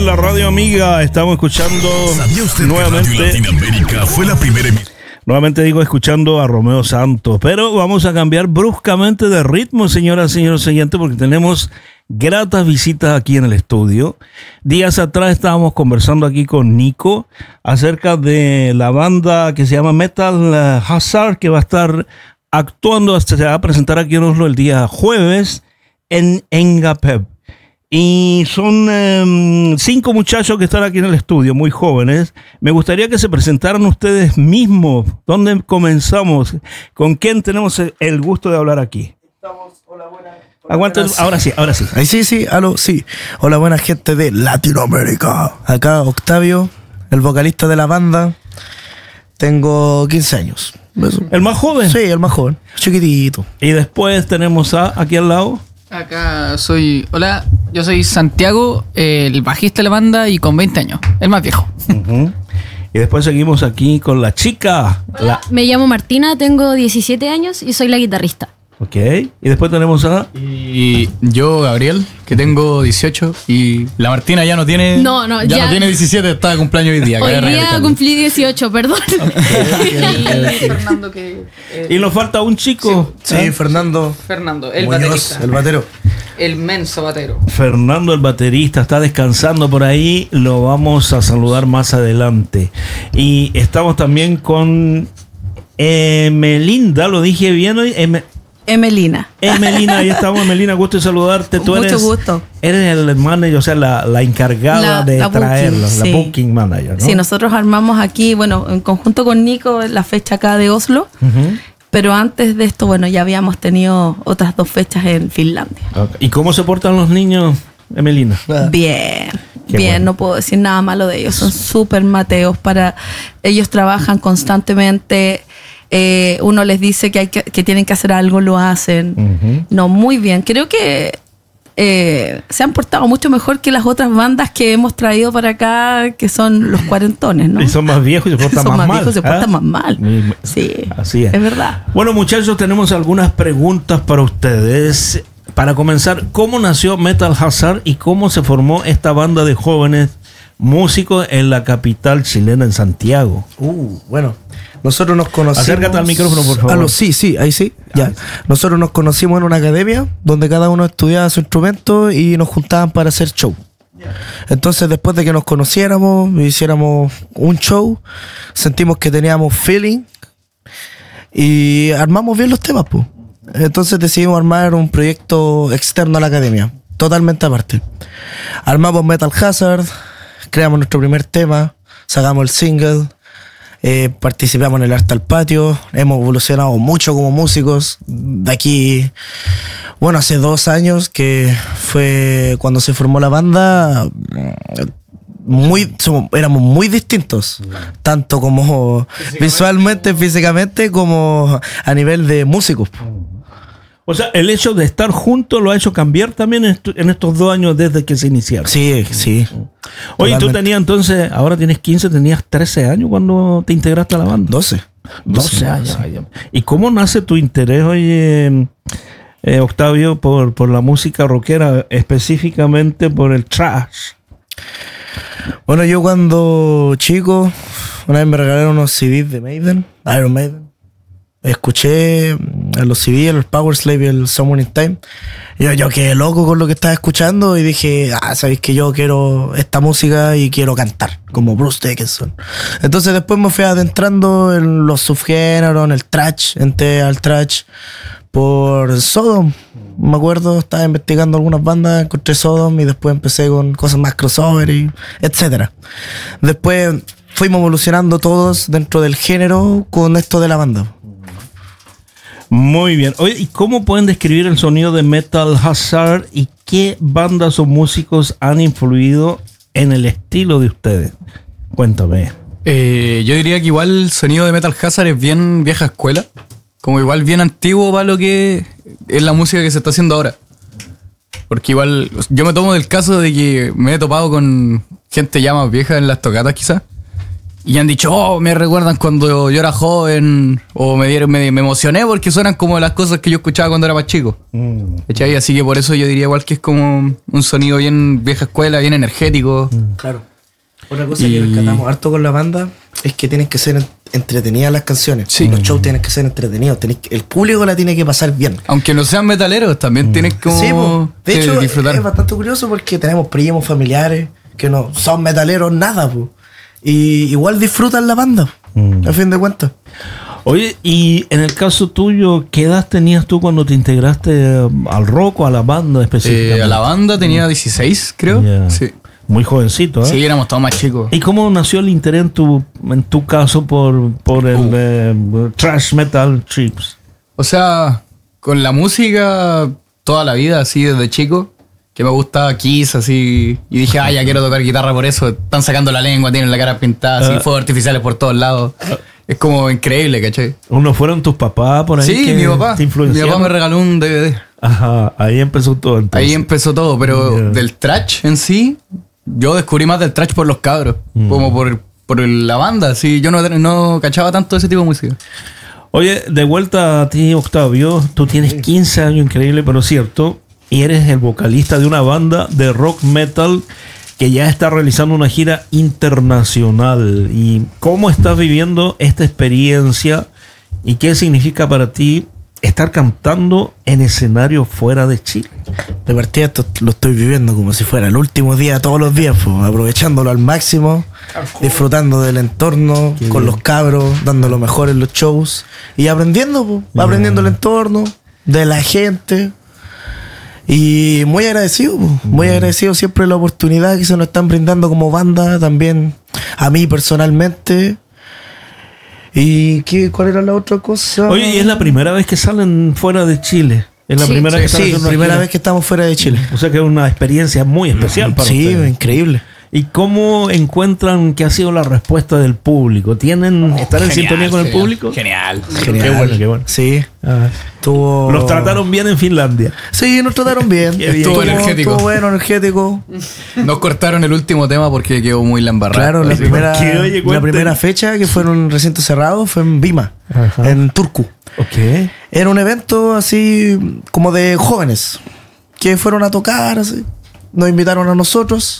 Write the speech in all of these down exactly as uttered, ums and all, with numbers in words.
la radio amiga. Estamos escuchando ¿Sabía usted nuevamente. que Radio Latinoamérica fue la primera emisora? Nuevamente digo escuchando a Romeo Santos, pero vamos a cambiar bruscamente de ritmo, señoras y señores oyentes, porque tenemos gratas visitas aquí en el estudio. Días atrás estábamos conversando aquí con Nico acerca de la banda que se llama Metal Hazard, que va a estar actuando, se va a presentar aquí en Oslo el día jueves en Engapep. Y son eh, cinco muchachos que están aquí en el estudio, muy jóvenes. Me gustaría que se presentaran ustedes mismos. ¿Dónde comenzamos? ¿Con quién tenemos el gusto de hablar aquí? Estamos, hola, buenas. Aguanta, ahora sí, ahora sí. Ahí sí, sí, aló, sí. Hola, buena gente de Latinoamérica. Acá Octavio, el vocalista de la banda. Tengo quince años. Eso. ¿El más joven? Sí, el más joven, chiquitito. Y después tenemos a, aquí al lado. Acá soy, hola, yo soy Santiago, eh, el bajista de la banda y con veinte años, el más viejo. Uh-huh. Y después seguimos aquí con la chica. La... Me llamo Martina, tengo diecisiete años y soy la guitarrista. Ok. Y después tenemos a... Y yo, Gabriel, que tengo dieciocho, y la Martina ya no tiene... No, no, ya, ya- no tiene diecisiete, está de cumpleaños hoy día. Hoy cabe día recalcarlo. cumplí dieciocho, perdón. Y Fernando que... eh, Y nos falta un chico. Sí, ¿eh? Fernando Fernando, el Muñoz, baterista. el batero. El menso batero. Fernando, el baterista, está descansando por ahí. Lo vamos a saludar más adelante. Y estamos también con Emelinda, lo dije bien hoy. Em- Emelina. Emelina, ahí estamos. Emelina, gusto de saludarte. Tú Mucho eres, gusto. Eres el manager, o sea, la, la encargada La- de la booking, traerlos, sí. la booking manager, ¿no? Sí, nosotros armamos aquí, bueno, en conjunto con Nico, la fecha acá de Oslo. Ujú. Pero antes de esto, bueno, ya habíamos tenido otras dos fechas en Finlandia. Ok. ¿Y cómo se portan los niños, Emelina? Bien, Qué bien, bueno. no puedo decir nada malo de ellos. Son súper mateos para... Ellos trabajan constantemente. Eh, uno les dice que, hay que, que tienen que hacer algo, lo hacen. Ujú. No, muy bien. Creo que eh, se han portado mucho mejor que las otras bandas que hemos traído para acá, que son los cuarentones, ¿no? Y son más viejos y se portan Son más, más mal. viejos, se portan ¿ah? más mal. Mm, Sí, Así es. es verdad. Bueno, muchachos, tenemos algunas preguntas para ustedes. Para comenzar, ¿cómo nació Metal Hazard y cómo se formó esta banda de jóvenes músicos en la capital chilena, en Santiago? Uh, bueno, nosotros nos conocimos. Acércate al micrófono, por favor. Aló, sí, sí, ahí sí. Ya. Nosotros nos conocimos en una academia donde cada uno estudiaba su instrumento y nos juntaban para hacer show. Entonces, después de que nos conociéramos, hiciéramos un show, sentimos que teníamos feeling y armamos bien los temas, pues. Entonces decidimos armar un proyecto externo a la academia, totalmente aparte. Armamos Metal Hazard, creamos nuestro primer tema, sacamos el single, eh, participamos en el Arte al Patio, hemos evolucionado mucho como músicos. De aquí, bueno, hace dos años que fue cuando se formó la banda, muy, somos- éramos muy distintos, tanto como visualmente, físicamente, como a nivel de músicos. O sea, el hecho de estar juntos lo ha hecho cambiar también en, estu- en estos dos años desde que se iniciaron. Sí, sí. Oye, tú totalmente. tenías entonces, ahora tienes quince, tenías trece años cuando te integraste a la banda. doce. doce años. ¿Y cómo nace tu interés, oye, eh, Octavio, por, por la música rockera, específicamente por el thrash? Bueno, yo cuando chico, una vez me regalaron unos C Ds de Maiden, Iron Maiden. Escuché mm, los C Ds, el Power Slave y el Somewhere in Time. Yo, yo quedé loco con lo que estaba escuchando y dije, ah, sabéis que yo quiero esta música y quiero cantar, como Bruce Dickinson. Entonces después me fui adentrando en los subgéneros, en el thrash, entré al thrash por Sodom. Me acuerdo, estaba investigando algunas bandas, encontré Sodom y después empecé con cosas más crossover y etcétera. Después fuimos evolucionando todos dentro del género con esto de la banda. Muy bien. Oye, ¿y cómo pueden describir el sonido de Metal Hazard y qué bandas o músicos han influido en el estilo de ustedes? Cuéntame. Eh, yo diría que igual el sonido de Metal Hazard es bien vieja escuela. Como igual bien antiguo para lo que es la música que se está haciendo ahora. Porque igual yo me tomo del caso de que me he topado con gente ya más vieja en las tocatas quizás. Y han dicho, oh, me recuerdan cuando yo era joven, o me dieron, me, me emocioné porque suenan como las cosas que yo escuchaba cuando era más chico. ¿Cachai? Así que por eso yo diría igual que es como un sonido bien vieja escuela, bien energético. Claro. Otra cosa Y- que rescatamos harto con la banda es que tienen que ser en- entretenidas las canciones. Sí. Los shows tienen que ser entretenidos. Tenéis que- el público la tiene que pasar bien. Aunque no sean metaleros, también tienes como Sí, po. De que hecho, disfrutar. es bastante curioso porque tenemos primos, familiares que no son metaleros, nada, po. Y igual disfrutan la banda, a fin de cuentas. Oye, y en el caso tuyo, ¿qué edad tenías tú cuando te integraste eh, al rock o a la banda específicamente? Eh, a la banda tenía dieciséis, creo. Ya. Sí. Muy jovencito, ¿eh? Sí, éramos todos más chicos. ¿Y cómo nació el interés en tu, en tu caso por, por el Uh. eh, thrash metal trips? O sea, con la música toda la vida, así desde chico, que me gustaba Kiss, así, y dije, ah, ya quiero tocar guitarra por eso. Están sacando la lengua, tienen la cara pintada, así, Ah. fuegos artificiales por todos lados. Es como increíble, ¿cachai? ¿Uno fueron tus papás por ahí? Sí, que mi papá. te Mi influenciaron? papá me regaló un D V D. Ajá, ahí empezó todo entonces. Ahí empezó todo, pero Ya. del thrash en sí, yo descubrí más del thrash por los cabros, Mm. como por, por la banda, sí, yo no, no cachaba tanto ese tipo de música. Oye, de vuelta a ti, Octavio. Tú tienes quince años, increíble, pero cierto. Y eres el vocalista de una banda de rock metal que ya está realizando una gira internacional. ¿Y cómo estás viviendo esta experiencia? ¿Y qué significa para ti estar cantando en escenario fuera de Chile? De partida esto lo estoy viviendo como si fuera el último día todos los días, pues, aprovechándolo al máximo, disfrutando del entorno, con los cabros, dando lo mejor en los shows y aprendiendo, pues, aprendiendo el entorno, de la gente. Y muy agradecido, pues, muy agradecido siempre la oportunidad que se nos están brindando como banda, también a mí personalmente. ¿Y qué, cuál era la otra cosa? Oye, ¿y es la primera vez que salen fuera de Chile? Es la Sí. primera que Sí, salen haciendo una primera gira. vez que estamos fuera de Chile. O sea que es una experiencia muy especial para Sí, ustedes. increíble. ¿Y cómo encuentran que ha sido la respuesta del público? ¿Tienen, ¿Están en sintonía con el público? Genial. Genial. Qué bueno, qué bueno. Sí. Ah. Tuvo... Los trataron bien en Finlandia. Sí, nos trataron bien. Qué bien. Estuvo energético. Estuvo bueno, energético. Nos cortaron el último tema porque quedó muy la embarrada. Claro, la Así. primera, qué? Oye, la cuenten. primera fecha que fue en un recinto cerrado fue en Vima, Ajá. en Turku. Ok. Era un evento así como de jóvenes que fueron a tocar, así. Nos invitaron a nosotros.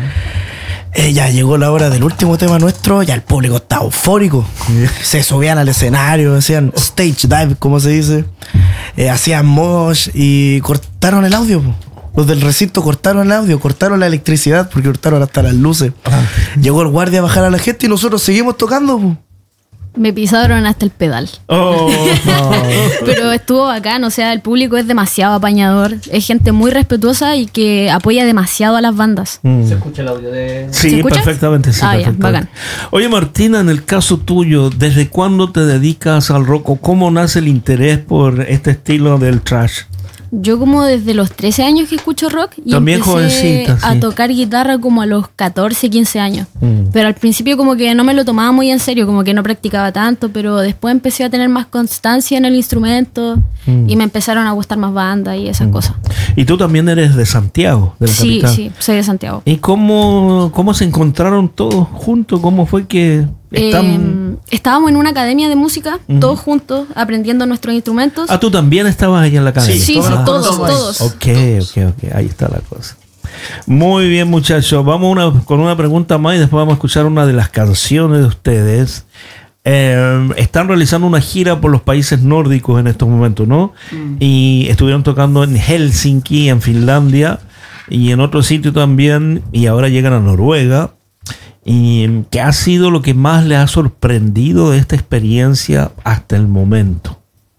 Eh, ya llegó la hora del último tema nuestro, ya el público estaba eufórico. Se subían al escenario, hacían stage dive, como se dice. Eh, hacían mosh y cortaron el audio. Po. Los del recinto cortaron el audio, cortaron la electricidad porque cortaron hasta las luces. Llegó el guardia a bajar a la gente y nosotros seguimos tocando. Po. Me pisaron hasta el pedal. Oh. Pero estuvo bacán, o sea, el público es demasiado apañador. Es gente muy respetuosa y que apoya demasiado a las bandas. ¿Se escucha el audio de...? Sí, ¿Se escucha? perfectamente, sí, Ah, ya, perfectamente. Oye, Martina, en el caso tuyo, ¿desde cuándo te dedicas al rock o cómo nace el interés por este estilo del thrash? Yo como desde los trece años que escucho rock y También empecé jovencita, sí. a tocar guitarra como a los catorce, quince años. Mm. Pero al principio como que no me lo tomaba muy en serio, como que no practicaba tanto, pero después empecé a tener más constancia en el instrumento Mm. y me empezaron a gustar más bandas y esas cosas. Y tú también eres de Santiago, de la Sí, capital. sí, soy de Santiago. ¿Y cómo, cómo se encontraron todos juntos? ¿Cómo fue que están...? Eh, estábamos en una academia de música, todos juntos, aprendiendo nuestros instrumentos. Ah, tú también estabas ahí en la academia. sí, sí, todos todos, nos todos. Ok, ok, ok. Ahí está la cosa. Muy bien, muchachos. Vamos una, con una pregunta más y después vamos a escuchar una de las canciones de ustedes. Eh, están realizando una gira por los países nórdicos en estos momentos, ¿no? Y estuvieron tocando en Helsinki, en Finlandia, y en otro sitio también, y ahora llegan a Noruega. ¿Y qué ha sido lo que más les ha sorprendido de esta experiencia hasta el momento?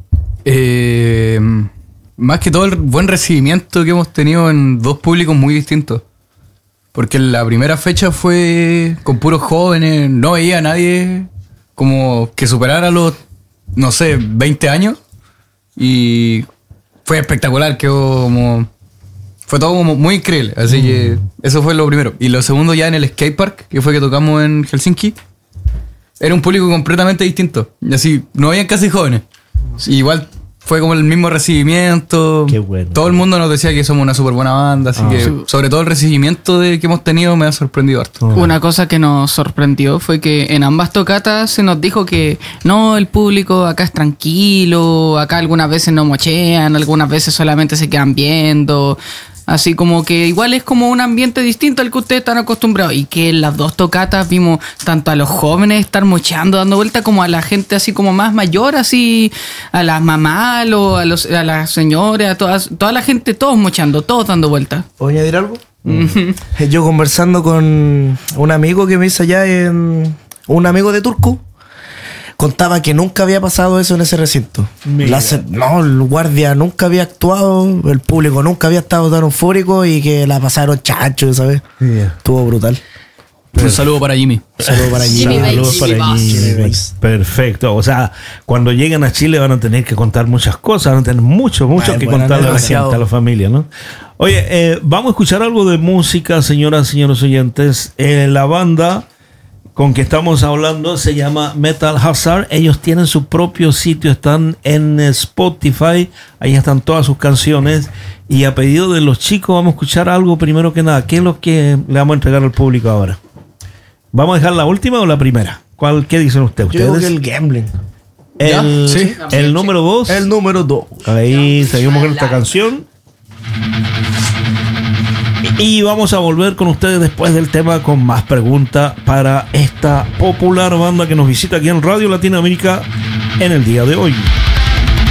Eh, más que todo el buen recibimiento que hemos tenido en dos públicos muy distintos. Porque la primera fecha fue con puros jóvenes, no veía a nadie como que superara los, no sé, veinte años. Y fue espectacular, quedó como... Fue todo como muy increíble, así que eso fue lo primero. Y lo segundo ya en el skatepark, que fue que tocamos en Helsinki, era un público completamente distinto. Y así, no habían casi jóvenes. Igual fue como el mismo recibimiento. Qué bueno. Todo el mundo nos decía que somos una súper buena banda, así Ah. que Sí. sobre todo el recibimiento de, que hemos tenido me ha sorprendido harto. Una cosa que nos sorprendió fue que en ambas tocatas se nos dijo que no, el público acá es tranquilo, acá algunas veces no mochean, algunas veces solamente se quedan viendo. Así como que igual es como un ambiente distinto al que ustedes están acostumbrados. Y que en las dos tocatas vimos tanto a los jóvenes estar mocheando, dando vuelta, como a la gente así como más mayor, así a las mamás, a, los, a, los, a las señoras, a todas, toda la gente, todos mochando, todos dando vuelta. ¿Puedo añadir algo? Yo conversando con un amigo que me hizo allá en... Un amigo de Turku. Contaba que nunca había pasado eso en ese recinto. La se- no, el guardia nunca había actuado, el público nunca había estado tan eufórico y que la pasaron chacho, ¿sabes? Yeah. Estuvo brutal. Un saludo para Jimmy. Saludos para allí. Jimmy Saludos Bass. para Jimmy Jimmy Bass. Bass. Perfecto. O sea, cuando lleguen a Chile van a tener que contar muchas cosas, van a tener mucho, mucho Ay, que bueno, contarle a la demasiado. gente, a la familia, ¿no? Oye, eh, vamos a escuchar algo de música, señoras y señores oyentes. Eh, la banda con que estamos hablando se llama Metal Hazard. Ellos tienen su propio sitio, están en Spotify, ahí están todas sus canciones. Y a pedido de los chicos vamos a escuchar algo primero que nada. ¿Qué es lo que le vamos a entregar al público ahora? ¿Vamos a dejar la última o la primera? ¿Cuál, ¿Qué dicen ustedes? Yo digo que ¿Ustedes? el gambling. El, ¿Ya? Sí. el número dos. El número dos. Ahí seguimos con esta canción. Y vamos a volver con ustedes después del tema con más preguntas para esta popular banda que nos visita aquí en Radio Latinoamérica en el día de hoy.